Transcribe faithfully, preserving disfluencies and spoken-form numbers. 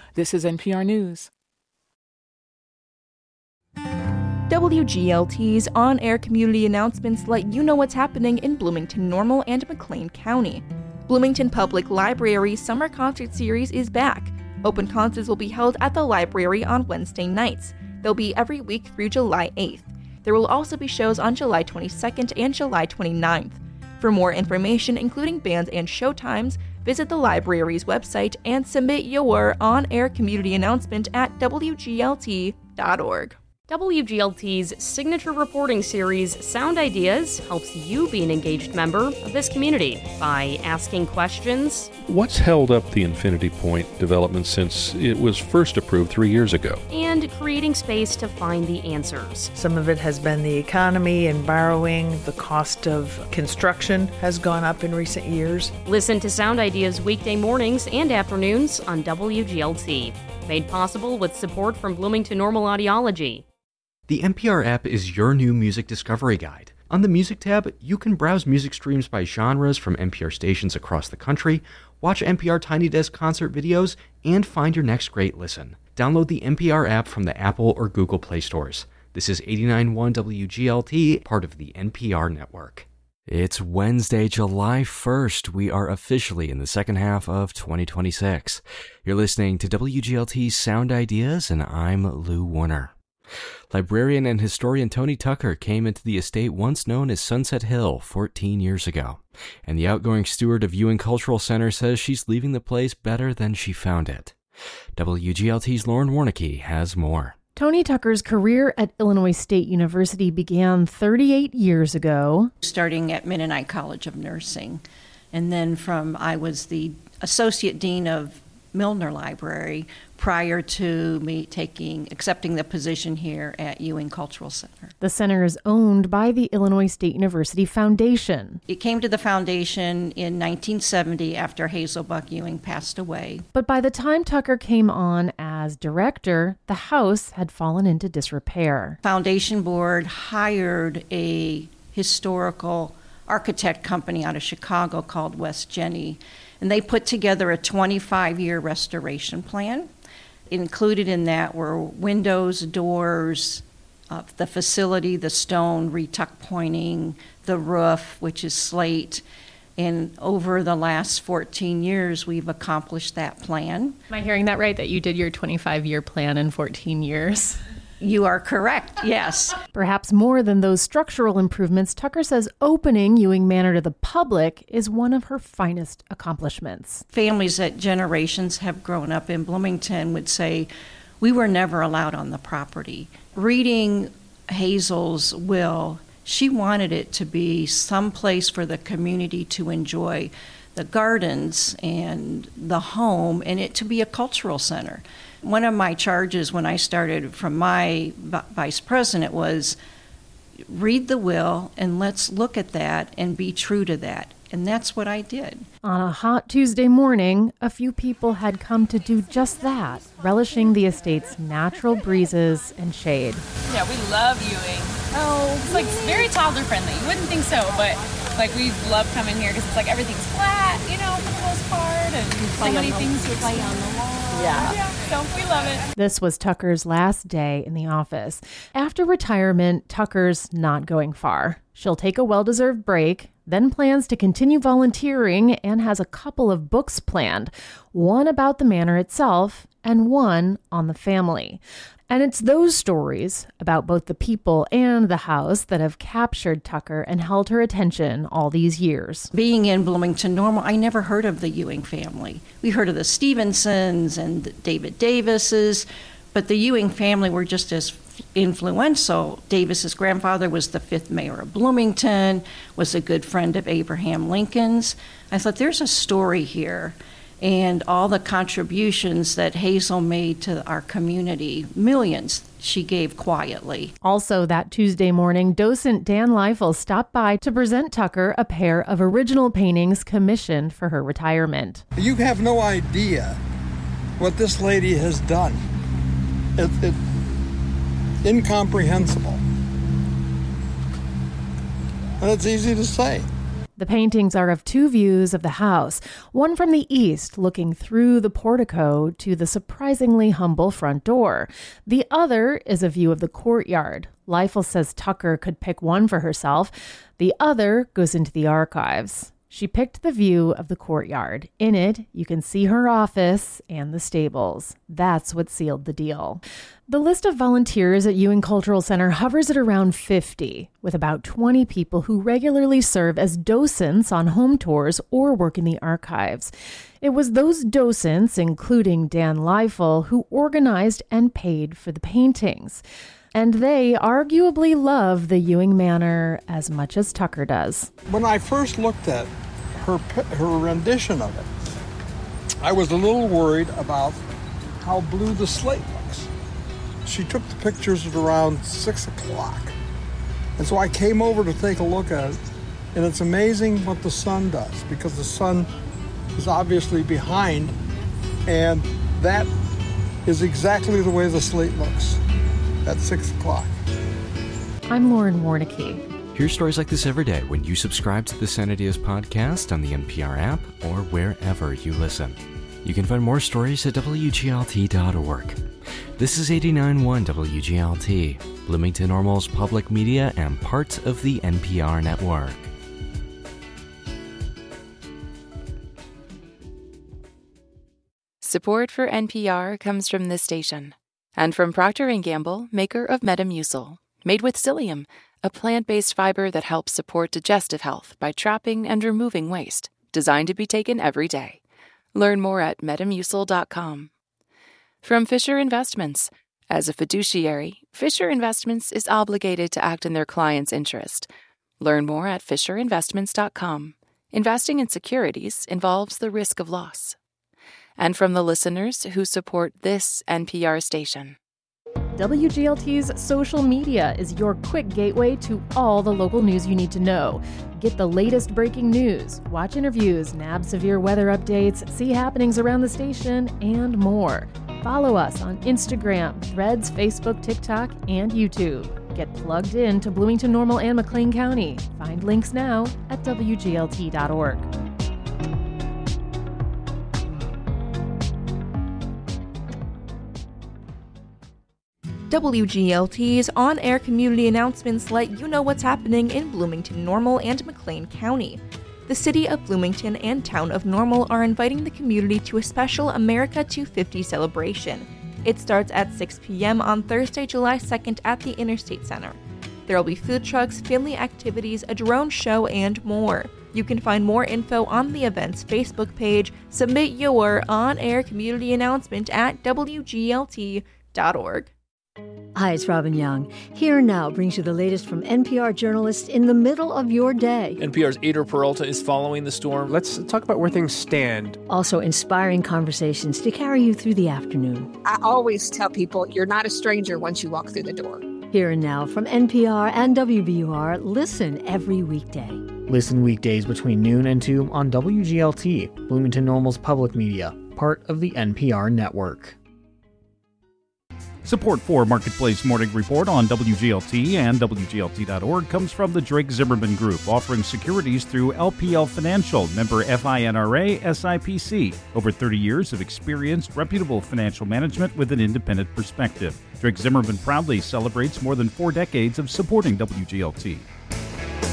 This is N P R News. W G L T's on-air community announcements let you know what's happening in Bloomington Normal and McLean County. Bloomington Public Library's Summer Concert Series is back. Open concerts will be held at the library on Wednesday nights. They'll be every week through July eighth. There will also be shows on July twenty-second and July twenty-ninth. For more information, including bands and showtimes, visit the library's website and submit your on-air community announcement at w g l t dot org. W G L T's signature reporting series, Sound Ideas, helps you be an engaged member of this community by asking questions. What's held up the Infinity Point development since it was first approved three years ago? And creating space to find the answers. Some of it has been the economy and borrowing. The cost of construction has gone up in recent years. Listen to Sound Ideas weekday mornings and afternoons on W G L T. Made possible with support from Bloomington Normal Audiology. The N P R app is your new music discovery guide. On the Music tab, you can browse music streams by genres from N P R stations across the country, watch N P R Tiny Desk concert videos, and find your next great listen. Download the N P R app from the Apple or Google Play stores. This is eighty-nine point one W G L T, part of the N P R network. It's Wednesday, July first. We are officially in the second half of twenty twenty-six. You're listening to W G L T's Sound Ideas, and I'm Lou Warner. Librarian and historian Tony Tucker came into the estate once known as Sunset Hill fourteen years ago, and the outgoing steward of Ewing Cultural Center says she's leaving the place better than she found it. W G L T's Lauren Warnicki has more. Tony Tucker's career at Illinois State University began thirty-eight years ago. Starting at Mennonite College of Nursing, and then from I was the associate dean of Milner Library prior to me taking accepting the position here at Ewing Cultural Center. The center is owned by the Illinois State University Foundation. It came to the foundation in nineteen seventy after Hazel Buck Ewing passed away. But by the time Tucker came on as director, the house had fallen into disrepair. Foundation board hired a historical architect company out of Chicago called West Jenny, and they put together a twenty-five year restoration plan. Included in that were windows, doors, uh, the facility, the stone, retuck pointing, the roof, which is slate. And over the last fourteen years, we've accomplished that plan. Am I hearing that right, that you did your twenty-five year plan in fourteen years? You are correct, yes. Perhaps more than those structural improvements, Tucker says opening Ewing Manor to the public is one of her finest accomplishments. Families that generations have grown up in Bloomington would say, we were never allowed on the property. Reading Hazel's will, she wanted it to be some place for the community to enjoy the gardens and the home, and it to be a cultural center. One of my charges when I started from my vice president was read the will and let's look at that and be true to that. And that's what I did. On a hot Tuesday morning, a few people had come to do just that, relishing the estate's natural breezes and shade. Yeah, we love Ewing. Oh, it's like very toddler friendly. You wouldn't think so, but like we love coming here because it's like everything's flat, you know, for the most part, and so many things to play on the wall. Yeah. yeah, so we love it. This was Tucker's last day in the office. After retirement, Tucker's not going far. She'll take a well-deserved break, then plans to continue volunteering and has a couple of books planned, one about the manor itself and one on the family. And it's those stories about both the people and the house that have captured Tucker and held her attention all these years. Being in Bloomington Normal, I never heard of the Ewing family. We heard of the Stevensons and the David Davises, but the Ewing family were just as influential. Davis's grandfather was the fifth mayor of Bloomington, was a good friend of Abraham Lincoln's. I thought there's a story here. And all the contributions that Hazel made to our community, millions, she gave quietly. Also that Tuesday morning, docent Dan Leifel stopped by to present Tucker a pair of original paintings commissioned for her retirement. You have no idea what this lady has done. It, it, incomprehensible. And it's easy to say. The paintings are of two views of the house, one from the east looking through the portico to the surprisingly humble front door. The other is a view of the courtyard. Leifel says Tucker could pick one for herself. The other goes into the archives. She picked the view of the courtyard. In it, you can see her office and the stables. That's what sealed the deal. The list of volunteers at Ewing Cultural Center hovers at around fifty, with about twenty people who regularly serve as docents on home tours or work in the archives. It was those docents, including Dan Leifel, who organized and paid for the paintings. And they arguably love the Ewing Manor as much as Tucker does. When I first looked at her her rendition of it, I was a little worried about how blue the slate looks. She took the pictures at around six o'clock. And so I came over to take a look at it, and it's amazing what the sun does, because the sun is obviously behind, and that is exactly the way the slate looks at six o'clock. I'm Lauren Warnicki. Hear stories like this every day when you subscribe to the Sound Ideas podcast on the N P R app or wherever you listen. You can find more stories at W G L T dot org. This is eighty-nine point one W G L T, Bloomington Normal's public media and part of the N P R network. Support for N P R comes from this station and from Procter and Gamble, maker of Metamucil, made with psyllium, a plant-based fiber that helps support digestive health by trapping and removing waste, designed to be taken every day. Learn more at metamucil dot com. From Fisher Investments. As a fiduciary, Fisher Investments is obligated to act in their client's interest. Learn more at fisher investments dot com. Investing in securities involves the risk of loss. And from the listeners who support this N P R station. W G L T's social media is your quick gateway to all the local news you need to know. Get the latest breaking news, watch interviews, nab severe weather updates, see happenings around the station, and more. Follow us on Instagram, Threads, Facebook, TikTok, and YouTube. Get plugged in to Bloomington Normal and McLean County. Find links now at W G L T dot org. W G L T's on-air community announcements let you know what's happening in Bloomington Normal and McLean County. The City of Bloomington and Town of Normal are inviting the community to a special America two fifty celebration. It starts at six p.m. on Thursday, July second at the Interstate Center. There will be food trucks, family activities, a drone show, and more. You can find more info on the event's Facebook page. Submit your on-air community announcement at W G L T dot org. Hi, it's Robin Young. Here Now brings you the latest from N P R journalists in the middle of your day. N P R's Ader Peralta is following the storm. Let's talk about where things stand. Also, inspiring conversations to carry you through the afternoon. I always tell people you're not a stranger once you walk through the door. Here and Now from N P R and W B U R. Listen every weekday. Listen weekdays between noon and two on W G L T, Bloomington Normal's public media, part of the N P R network. Support for Marketplace Morning Report on W G L T and W G L T dot org comes from the Drake Zimmerman Group, offering securities through L P L Financial, member F I N R A, S I P C. Over thirty years of experienced, reputable financial management with an independent perspective. Drake Zimmerman proudly celebrates more than four decades of supporting W G L T.